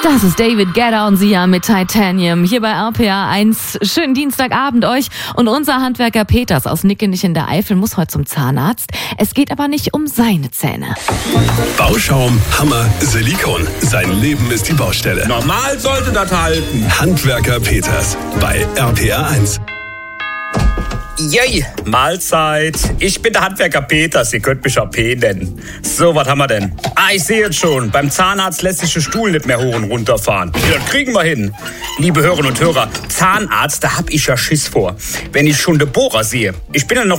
Das ist David Guetta und Sia mit Titanium hier bei RPA 1. Schönen Dienstagabend euch. Und unser Handwerker Peters aus Nickenich in der Eifel muss heute zum Zahnarzt. Es geht aber nicht um seine Zähne. Bauschaum, Hammer, Silikon. Sein Leben ist die Baustelle. Normal sollte das halten. Handwerker Peters bei RPA 1. Jei, Mahlzeit. Ich bin der Handwerker Peters, ihr könnt mich AP nennen. So, was haben wir denn? Ich sehe jetzt schon, beim Zahnarzt lässt sich der Stuhl nicht mehr hoch und runter fahren. Ja, das kriegen wir hin. Liebe Hörerinnen und Hörer, Zahnarzt, da hab ich ja Schiss vor. Wenn ich schon den Bohrer sehe. Ich bin ja noch